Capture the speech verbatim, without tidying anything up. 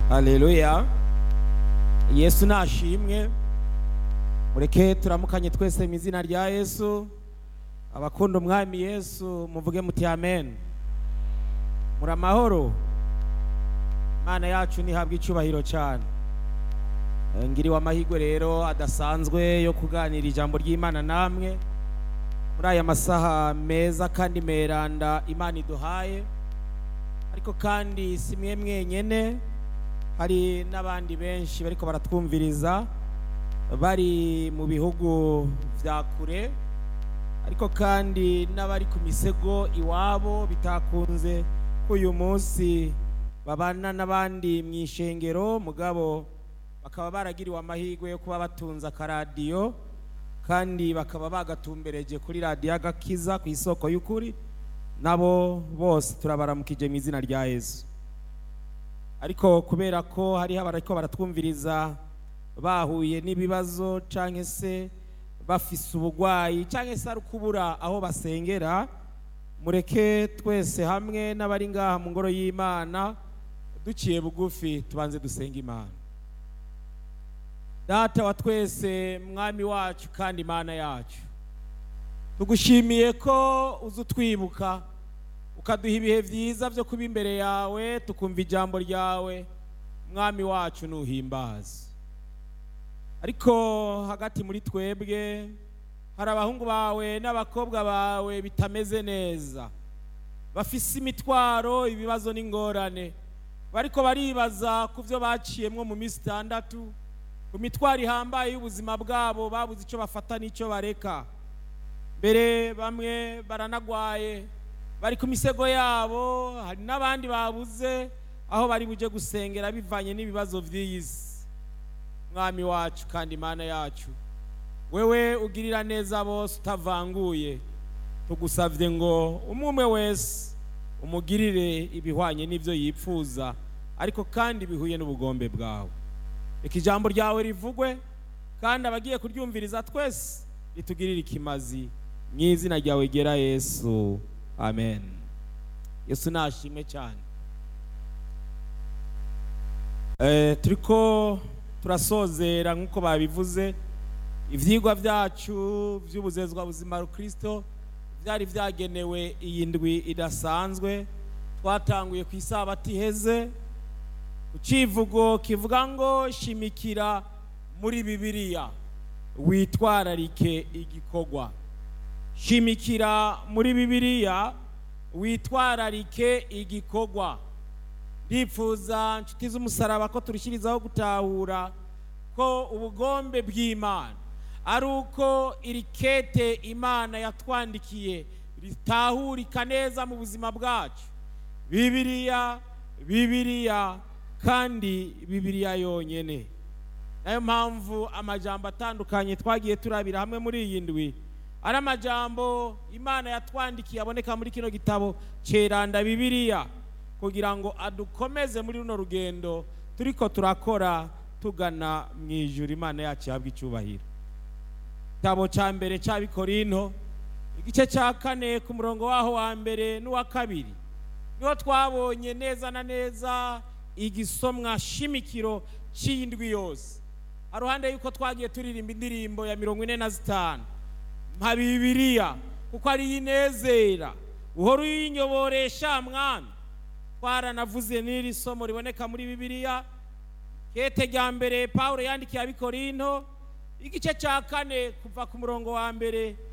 Haleluya. Yesu nashimwe. Mureke turamukanye twese mu izina rya Yesu. Abakunda umwami Yesu muvuge muti amen. Muri amahoro. Mana yacu nihabwe icubahiro cyane. Ngiriwe amahirwe rero adasanzwe yo kuganira ijambo ry'Imana namwe muri aya masaha meza kandi meranda Imana iduhaye. Ariko kandi si mwe mwenyene, hari n'abandi benshi bariko baratwumviriza bari mu bihugu vya kure, ariko kandi n'abari ku misego iwabo bitakunze ko uyu munsi babana n'abandi mu ishengero, mugabo bakaba baragiriwe amahirwe yo kuba batunze akaradiyo kandi bakaba bagatumbereje kuri radiyo Agakiza ku isoko y'ukuri. Nabo bose turabaramukije mu izina rya Yesu. Ariko kubera ko hari abariko baratwumviriza bahuye n'ibibazo canke se bafise ubugwayi canke se ari kubura aho basengera, mureke twese hamwe n'abari ngaha mu ngoro y'Imana duciye bugufi tubanze dusenga Imana. Data wa twese, mwami wacu kandi Imana yacu, tugushimiye ko uzutwibuka ukaduha ibihe vyiza vyo kuba imbere yawe tukumva ijambo ryawe. Mwami wacu nuhimbaza. Ariko hagati muri twebwe hari abahungu bawe n'abakobwa bawe bitameze neza, bafise imitwaro, ibibazo n'ingorane, bariko baribaza ku vyo baciyemwo mu minsi itandatu, ku mitwaro ihambaye y'ubuzima bwabo, babuze ico bafata n'ico bareka. Mbere bamwe baranagwaye bari ku misego yabo, hari n'abandi babuze aho bari buje gusengera bivanye n'ibibazo vy'isi. Mwami wacu kandi Imana yacu, wewe ugirira neza bose utavanguye, tugusavye ngo umwe wese umugirire ibihwanye n'ivyo yipfuza, ariko kandi bihuye n'ubugombe bwawe. Reka ijambo ryawe rivugwe kandi abagiye kuryumviriza twese ritugirire ikimazi mu izina ryawe gera Yesu, amen. Yesu nashimwe cyane. Eh, turiko turasozera nkuko babivuze ivyigwa vyacu vy'ubuzezwa buzima Kristo vyari vyagenewe iyi ndwi idasanzwe. Twatanguye ku isabati heze ku civugo kivuga ngo shimikira muri Bibiliya witwararike igikorwa. Shimikira muri Bibiliya witwararike igikorwa. Ndifuza nshuti z'umusaraba ko turishirizaho gutahura ko ubugombe bw'Imana ari uko iri kete Imana yatwandikiye ritahurika neza mu buzima bwacu. Bibiliya, Bibiliya kandi Bibiliya yonyene. Nayo mpamvu amajambo atandukanye twagiye turabira hamwe muri iyi ndwi ari amajambo Imana yatwandikiye aboneka muri kino gitabo ceranda Bibiliya, kugira ngo adukomeze muri runo rugendo turiko turakora tugana mu ijuru. Imana yacu yabwe icubahiro. Igitabo ca mbere c'Abikorinto igice ca kane ku murongo waho wa mbere n'uwa kabiri niho twabonye neza na neza igisomwa shimikiro c'indwi yose. Aruhande yuko twagiye turirimba indirimbo ya mirongo ine na zitanu mpa Bibiliya kuko ari inezera uhora uyinyoboresha mwami, twaranavuze n'iri somo riboneka muri Bibiliya kete rya mbere Paulo yandikiye Abikorinto igice ca kane kuva ku murongo wa mbere